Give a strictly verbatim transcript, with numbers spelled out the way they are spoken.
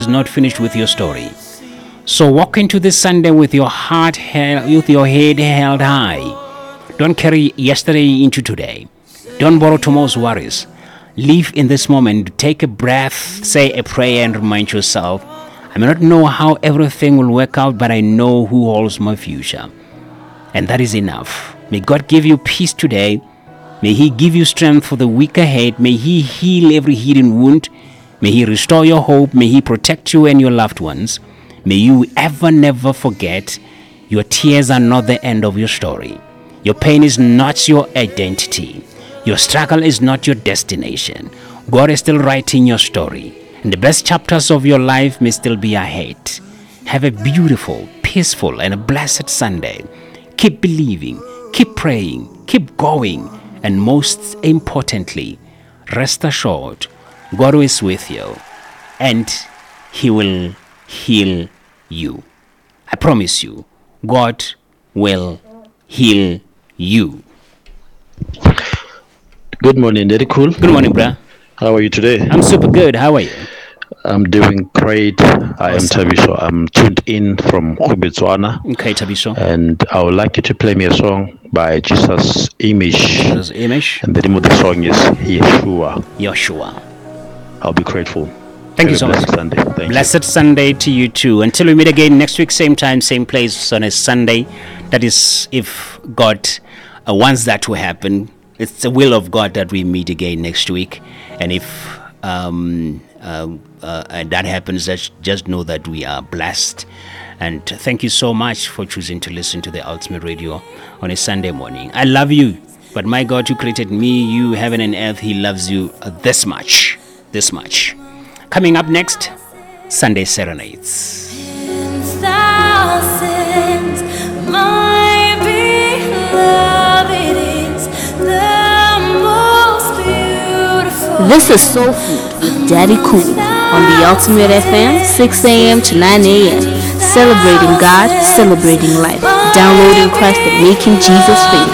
is not finished with your story. So walk into this Sunday with your heart held, with your head held high. Don't carry yesterday into today. Don't borrow tomorrow's worries. Live in this moment. Take a breath, say a prayer, and remind yourself, I may not know how everything will work out, but I know who holds my future. And that is enough. May God give you peace today. May He give you strength for the week ahead. May He heal every hidden wound. May He restore your hope. May He protect you and your loved ones. May you ever never forget, your tears are not the end of your story. Your pain is not your identity. Your struggle is not your destination. God is still writing your story, and the best chapters of your life may still be ahead. Have a beautiful, peaceful, and a blessed Sunday. Keep believing, keep praying, keep going, and most importantly, rest assured, God is with you, and He will heal you. I promise you, God will heal you. Good morning, Daddy Cool. Good morning, bruh. How are you today? I'm super good. How are you? I'm doing great. I am Tabiso. I'm tuned in from Kubitswana. Okay, Tabiso. And I would like you to play me a song by Jesus Image. Jesus Image. And the name of the song is Yeshua. Yeshua. I'll be grateful. Thank Have you a so blessed much. Sunday. Thank Blessed you. Sunday to you too. Until we meet again next week, same time, same place on a Sunday. That is, if God uh, wants that to happen. It's the will of God that we meet again next week. And if um, uh, uh, and that happens, just, just know that we are blessed. And thank you so much for choosing to listen to the Ultimate Radio on a Sunday morning. I love you. But my God, who created me, you, heaven and earth, He loves you uh, this much. This much. Coming up next, Sunday Serenades. In thousands, my beloved is the most beautiful. This is Soul Food with Daddy Cool on the Ultimate F M, six a.m. to nine a.m. Celebrating God, celebrating life. Downloading Christ and making Jesus famous.